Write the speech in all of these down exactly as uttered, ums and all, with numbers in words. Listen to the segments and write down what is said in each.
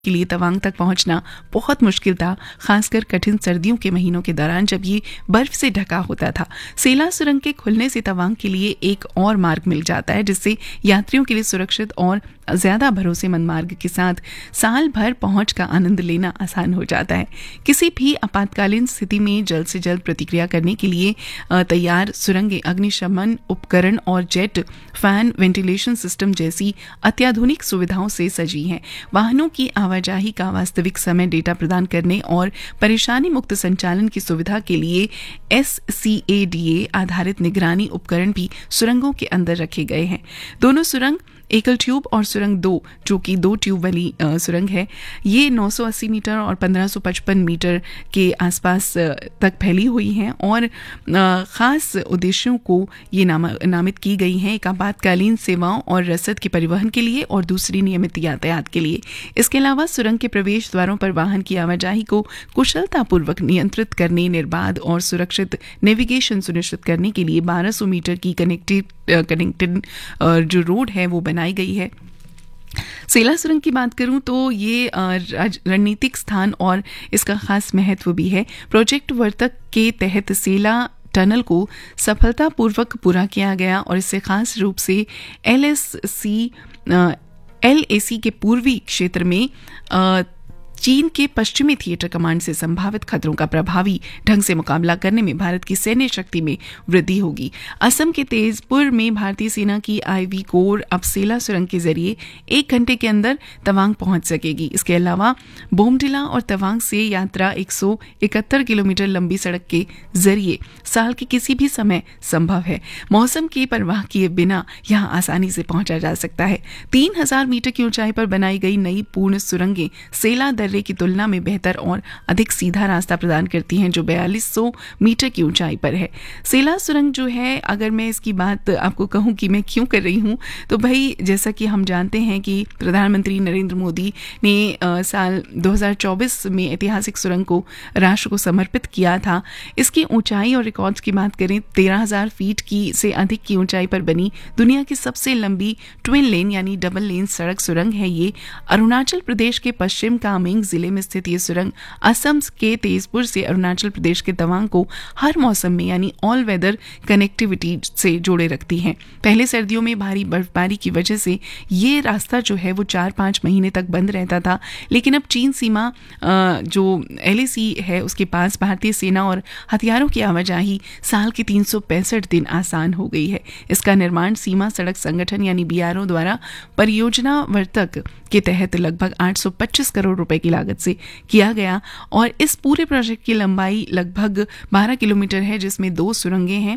के लिए तवांग तक पहुंचना बहुत मुश्किल था, खासकर कठिन सर्दियों के महीनों के दौरान जब ये बर्फ से ढका होता था। सेला सुरंग के खुलने से तवांग के लिए एक और मार्ग मिल जाता है, जिससे यात्रियों के लिए सुरक्षित और ज्यादा भरोसेमंद मार्ग के साथ साल भर पहुंच का आनंद लेना आसान हो जाता है। किसी भी आपातकालीन स्थिति में जल्द से जल्द प्रतिक्रिया करने के लिए तैयार सुरंगें अग्निशमन उपकरण और जेट फैन वेंटिलेशन सिस्टम जैसी अत्याधुनिक सुविधाओं से सजी हैं। वाहनों की आवाजाही का वास्तविक समय डेटा प्रदान करने और परेशानी मुक्त संचालन की सुविधा के लिए S C A D A आधारित निगरानी उपकरण भी सुरंगों के अंदर रखे गए हैं। दोनों सुरंग एकल ट्यूब और सुरंग दो, जो कि दो ट्यूब वाली आ, सुरंग है, ये नौ सौ अस्सी मीटर और पंद्रह सौ पचपन मीटर के आसपास तक फैली हुई हैं और आ, खास उद्देश्यों को ये नाम, नामित की गई हैं, एक आपातकालीन सेवाओं और रसद के परिवहन के लिए और दूसरी नियमित यातायात के लिए। इसके अलावा सुरंग के प्रवेश द्वारों पर वाहन की आवाजाही को कुशलतापूर्वक नियंत्रित करने, निर्बाध और सुरक्षित नेविगेशन सुनिश्चित करने के लिए बारह सौ मीटर की कनेक्टिव कनेक्टेड जो रोड है वो बनाई गई है। सेला सुरंग की बात करूं तो ये रणनीतिक स्थान और इसका खास महत्व भी है। प्रोजेक्ट वर्तक के तहत सेला टनल को सफलतापूर्वक पूरा किया गया और इससे खास रूप से L S C L A सी के पूर्वी क्षेत्र में आ, चीन के पश्चिमी थिएटर कमांड से संभावित खतरों का प्रभावी ढंग से मुकाबला करने में भारत की सैन्य शक्ति में वृद्धि होगी। असम के तेजपुर में भारतीय सेना की आईवी कोर अब सेला सुरंग के जरिए एक घंटे के अंदर तवांग पहुंच सकेगी। इसके अलावा बोमडिला और तवांग से यात्रा एक सौ इकहत्तर किलोमीटर लंबी सड़क के जरिए साल के किसी भी समय संभव है। मौसम की परवाह किए बिना यहां आसानी से पहुंचा जा सकता है। तीन हजार मीटर की ऊंचाई पर बनाई गई नई पूर्ण सुरंगें सेला की तुलना में बेहतर और अधिक सीधा रास्ता प्रदान करती हैं, जो बयालीस सौ मीटर की ऊंचाई पर है। सेला सुरंग जो है, अगर मैं इसकी बात आपको कहूं कि मैं क्यों कर रही हूं, तो भाई जैसा कि हम जानते हैं कि प्रधानमंत्री नरेंद्र मोदी ने आ, साल दो हज़ार चौबीस में ऐतिहासिक सुरंग को राष्ट्र को समर्पित किया था। इसकी ऊंचाई और रिकॉर्ड्स की बात करें, तेरह हजार फीट की से अधिक की ऊंचाई पर बनी दुनिया की सबसे लंबी ट्विन लेन यानी डबल लेन सड़क सुरंग है। ये अरुणाचल प्रदेश के पश्चिम कामेंग जिले में स्थित ये सुरंग असम के तेजपुर से अरुणाचल प्रदेश के तवांग को हर मौसम में यानी ऑल वेदर कनेक्टिविटी से जोड़े रखती है। पहले सर्दियों में भारी बर्फबारी की वजह से ये रास्ता जो है वो चार पांच महीने तक बंद रहता था, लेकिन अब चीन सीमा जो एल ए सी है उसके पास भारतीय सेना और हथियारों की आवाजाही साल के तीन सौ पैंसठ दिन आसान हो गई है। इसका निर्माण सीमा सड़क संगठन यानी बी आर ओ द्वारा परियोजना वर्तक के तहत लगभग आठ सौ पच्चीस करोड़ रुपए की लागत से किया गया और इस पूरे प्रोजेक्ट की लंबाई लगभग बारह किलोमीटर है, जिसमें दो सुरंगें हैं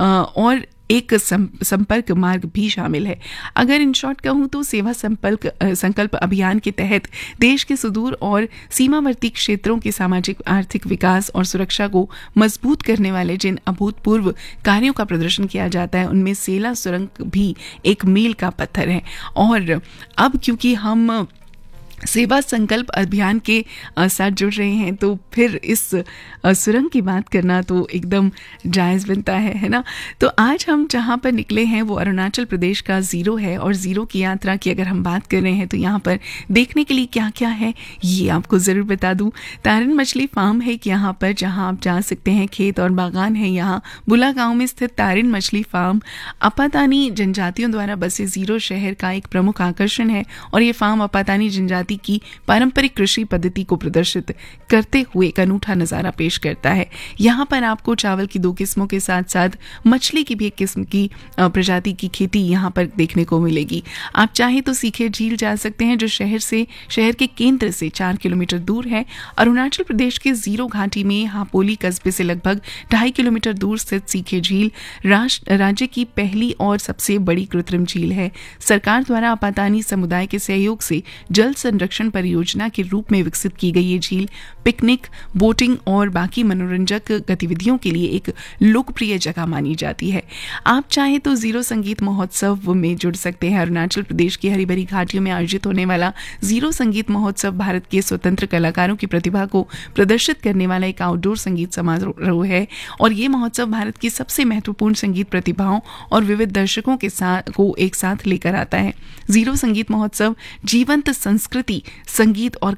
और एक संपर्क मार्ग भी शामिल है। अगर इन शॉर्ट कहूं तो सेवा संपर्क संकल्प अभियान के तहत देश के सुदूर और सीमावर्ती क्षेत्रों के सामाजिक आर्थिक विकास और सुरक्षा को मजबूत करने वाले जिन अभूतपूर्व कार्यों का प्रदर्शन किया जाता है, उनमें सेला सुरंग भी एक मील का पत्थर है। और अब क्योंकि हम सेवा संकल्प अभियान के साथ जुड़ रहे हैं, तो फिर इस सुरंग की बात करना तो एकदम जायज़ बनता है है ना। तो आज हम जहाँ पर निकले हैं वो अरुणाचल प्रदेश का ज़ीरो है और ज़ीरो की यात्रा की अगर हम बात कर रहे हैं तो यहाँ पर देखने के लिए क्या क्या है ये आपको ज़रूर बता दूँ। तारन मछली फार्म है कि यहाँ पर जहाँ आप जा सकते हैं, खेत और बागान है यहाँ बुला गाँव में स्थित तारन मछली फार्म अपातानी जनजातियों द्वारा बसे ज़ीरो शहर का एक प्रमुख आकर्षण है और ये फार्म अपातानी जनजाति की पारंपरिक कृषि पद्धति को प्रदर्शित करते हुए एक अनूठा नजारा पेश करता है। यहाँ पर आपको चावल की दो किस्मों के साथ साथ मछली की भी एक किस्म की प्रजाति की खेती यहाँ पर देखने को मिलेगी। आप चाहे तो सीखे झील जा सकते हैं, जो शहर से शहर के केंद्र से चार किलोमीटर दूर है। अरुणाचल प्रदेश के जीरो घाटी में हापोली कस्बे से लगभग ढाई किलोमीटर दूर स्थित सीखे झील राज्य की पहली और सबसे बड़ी कृत्रिम झील है। सरकार द्वारा अपातानी समुदाय के सहयोग से जल संरक्षण परियोजना के रूप में विकसित की गई ये झील पिकनिक, बोटिंग और बाकी मनोरंजक गतिविधियों के लिए एक लोकप्रिय जगह मानी जाती है। आप चाहे तो जीरो संगीत महोत्सव में जुड़ सकते हैं। अरुणाचल प्रदेश की हरी भरी घाटियों में आयोजित होने वाला जीरो संगीत महोत्सव भारत के स्वतंत्र कलाकारों की प्रतिभा को प्रदर्शित करने वाला एक आउटडोर संगीत समारोह है और ये महोत्सव भारत की सबसे महत्वपूर्ण संगीत प्रतिभाओं और विविध दर्शकों के साथ को एक साथ लेकर आता है। जीरो संगीत महोत्सव जीवंत संस्कृति प्रति संगीत और